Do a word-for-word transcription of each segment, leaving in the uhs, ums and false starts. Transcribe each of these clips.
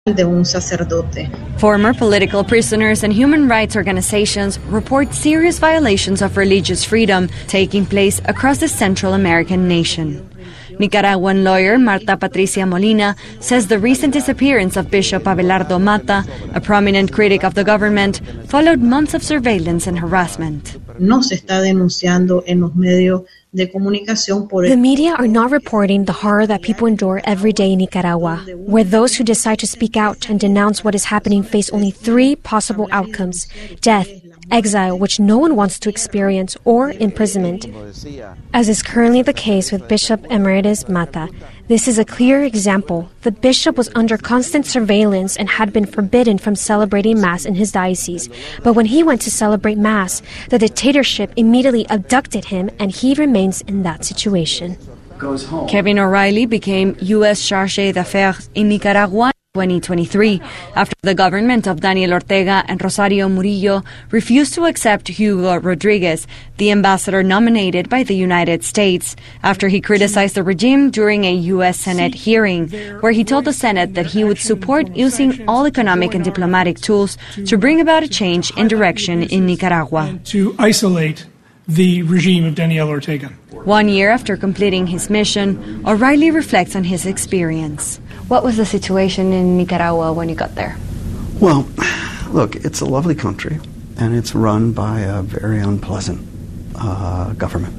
de un sacerdote. Former political prisoners and human rights organizations report serious violations of religious freedom taking place across the Central American nation. Nicaraguan lawyer Marta Patricia Molina says the recent disappearance of Bishop Abelardo Mata, a prominent critic of the government, followed months of surveillance and harassment. No se está denunciando en los medios de comunicación por The media are not reporting the horror that people endure every day in Nicaragua, where those who decide to speak out and denounce what is happening face only three possible outcomes: death, exile, which no one wants to experience, or imprisonment. As is currently the case with Bishop Emeritus Mata, this is a clear example. The bishop was under constant surveillance and had been forbidden from celebrating Mass in his diocese. But when he went to celebrate Mass, the dictatorship immediately abducted him, and he remains in that situation. Kevin O'Reilly became U S Chargé d'Affaires in Nicaragua in twenty twenty-three after the government of Daniel Ortega and Rosario Murillo refused to accept Hugo Rodriguez, the ambassador nominated by the United States, after he criticized the regime during a U S Senate hearing, where he told the Senate that he would support using all economic and diplomatic tools to bring about a change in direction in Nicaragua. To isolate the regime of Daniel Ortega. One year after completing his mission, O'Reilly reflects on his experience. What was the situation in Nicaragua when you got there? Well, look, it's a lovely country, and it's run by a very unpleasant uh, government.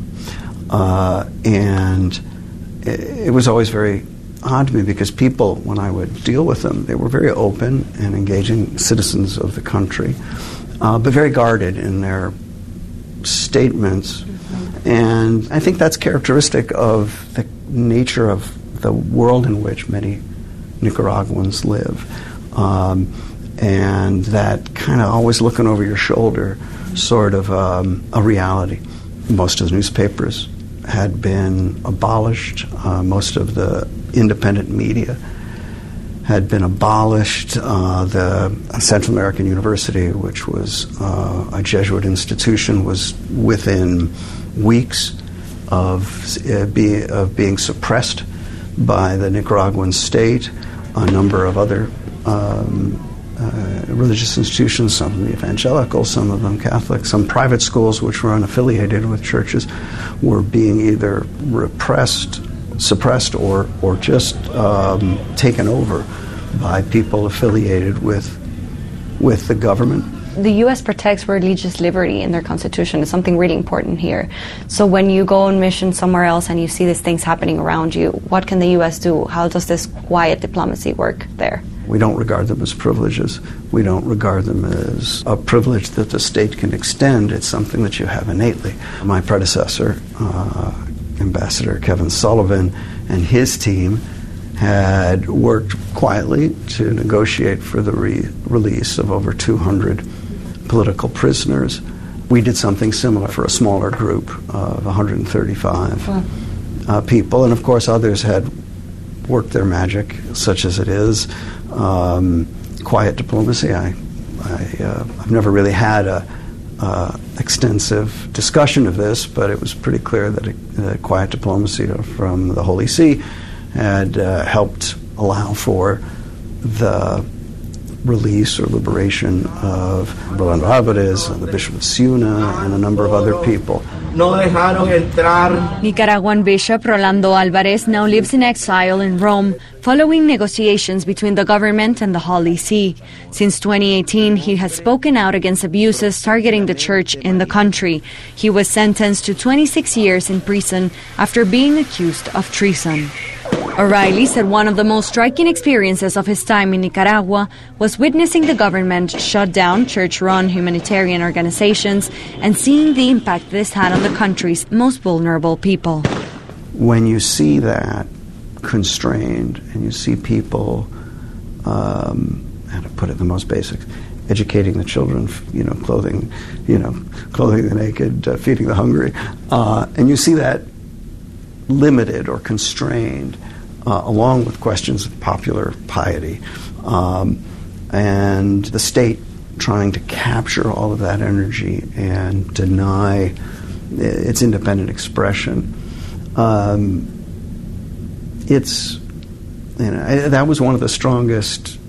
Uh, and it, it was always very odd to me because people, when I would deal with them, they were very open and engaging citizens of the country, uh, but very guarded in their statements. Mm-hmm. And I think that's characteristic of the nature of the world in which many Nicaraguans live. Um, and that kind of always looking over your shoulder sort of um, a reality. Most of the newspapers had been abolished. Uh, most of the independent media had been abolished. Uh, the Central American University, which was uh, a Jesuit institution, was within weeks of, uh, be, of being suppressed by the Nicaraguan state. A number of other um, uh, religious institutions, some of them evangelical, some of them Catholic, some private schools which were unaffiliated with churches, were being either repressed, suppressed, or, or just um, taken over by people affiliated with, with the government. The U S protects religious liberty in their constitution. It's something really important here. So when you go on mission somewhere else and you see these things happening around you, what can the U S do? How does this quiet diplomacy work there? We don't regard them as privileges. We don't regard them as a privilege that the state can extend. It's something that you have innately. My predecessor, uh, Ambassador Kevin Sullivan, and his team had worked quietly to negotiate for the re- release of over two hundred political prisoners. We did something similar for a smaller group of one hundred thirty-five wow. uh, people, and of course others had worked their magic, such as it is. Um, quiet diplomacy. I, I, uh, I've never really had a uh, extensive discussion of this, but it was pretty clear that a, a quiet diplomacy from the Holy See had uh, helped allow for the release or liberation of Rolando Alvarez, the Bishop of Ciuna, and a number of other people. Nicaraguan Bishop Rolando Alvarez now lives in exile in Rome, following negotiations between the government and the Holy See. Since twenty eighteen, he has spoken out against abuses targeting the church in the country. He was sentenced to twenty-six years in prison after being accused of treason. O'Reilly said one of the most striking experiences of his time in Nicaragua was witnessing the government shut down church-run humanitarian organizations and seeing the impact this had on the country's most vulnerable people. When you see that constrained and you see people, um, how to put it in the most basics, educating the children, you know, clothing, you know, clothing the naked, uh, feeding the hungry, uh, and you see that limited or constrained, Uh, along with questions of popular piety, um, and the state trying to capture all of that energy and deny its independent expression. Um, it's, you know, that was one of the strongest